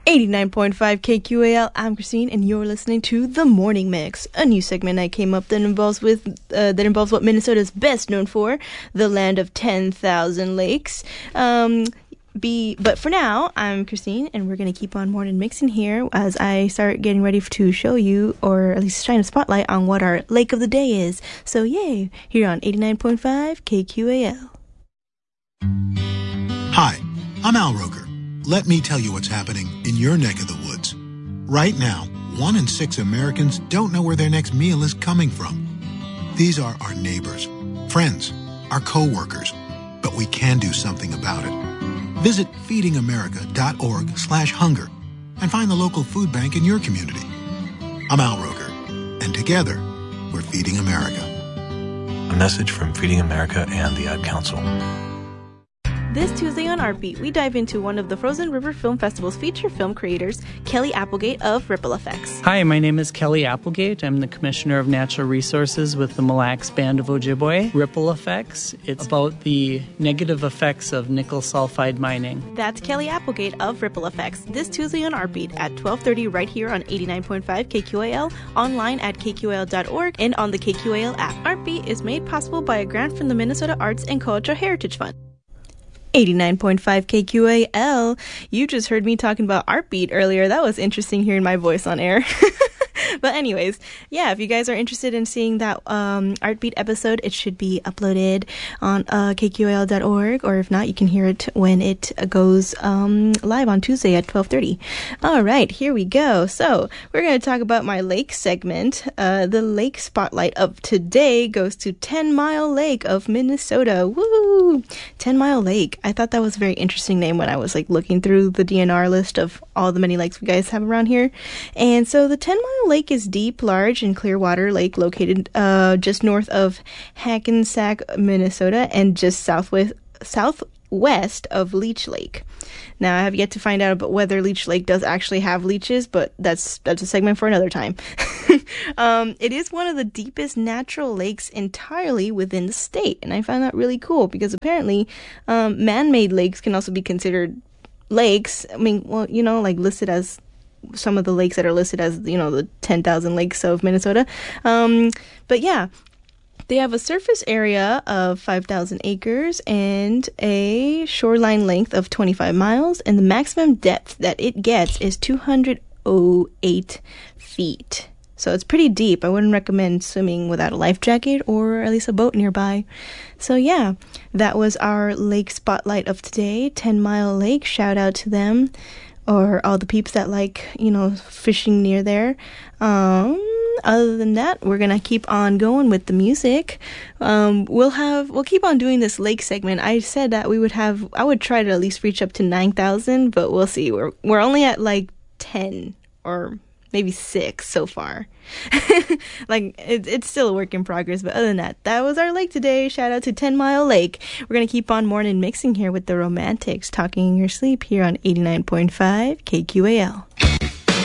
89.5 KQAL, I'm Christine, and you're listening to The Morning Mix, a new segment I came up that involves what Minnesota is best known for, the land of 10,000 lakes. But for now, I'm Christine, and we're going to keep on morning mixing here as I start getting ready to show you, or at least shine a spotlight on what our lake of the day is. So yay, here on 89.5 KQAL. Hi, I'm Al Roker. Let me tell you what's happening in your neck of the woods. Right now, 1 in 6 Americans don't know where their next meal is coming from. These are our neighbors, friends, our co-workers, but we can do something about it. Visit feedingamerica.org/hunger and find the local food bank in your community. I'm Al Roker, and together, we're Feeding America. A message from Feeding America and the Ad Council. This Tuesday on Artbeat, we dive into one of the Frozen River Film Festival's feature film creators, Kelly Applegate of Ripple Effects. Hi, my name is Kelly Applegate. I'm the Commissioner of Natural Resources with the Mille Lacs Band of Ojibwe. Ripple Effects, it's about the negative effects of nickel sulfide mining. That's Kelly Applegate of Ripple Effects, this Tuesday on Artbeat at 12:30 right here on 89.5 KQAL, online at kqal.org, and on the KQAL app. Artbeat is made possible by a grant from the Minnesota Arts and Cultural Heritage Fund. 89.5 KQAL. You just heard me talking about Artbeat earlier. That was interesting hearing my voice on air. But anyways, yeah, if you guys are interested in seeing that Artbeat episode, it should be uploaded on kqal.org, or if not, you can hear it when it goes live on Tuesday at 12:30. All right, here we go. So we're going to talk about my lake segment. The lake spotlight of today goes to 10 Mile Lake of Minnesota. Woo! 10 Mile Lake. I thought that was a very interesting name when I was looking through the DNR list of all the many lakes we guys have around here. And so the 10 Mile Lake is deep, large, and clear water lake located just north of Hackensack, Minnesota, and just southwest of Leech Lake. Now, I have yet to find out about whether Leech Lake does actually have leeches, but that's a segment for another time. It is one of the deepest natural lakes entirely within the state, and I find that really cool because apparently man-made lakes can also be considered lakes. I mean, well, listed as some of the lakes that are listed as, the 10,000 lakes of Minnesota. But yeah, they have a surface area of 5,000 acres and a shoreline length of 25 miles, and the maximum depth that it gets is 208 feet. So it's pretty deep. I wouldn't recommend swimming without a life jacket or at least a boat nearby. So yeah, that was our lake spotlight of today, 10 Mile Lake. Shout out to them, or all the peeps that fishing near there. Other than that, we're gonna keep on going with the music. We'll keep on doing this lake segment. I said that I would try to at least reach up to 9,000, but we'll see. We're only at 10 or maybe 6 so far. It's still a work in progress, but other than that was our lake today. Shout out to 10 Mile Lake. We're gonna keep on morning mixing here with the Romantics, Talking in Your Sleep here on 89.5 KQAL.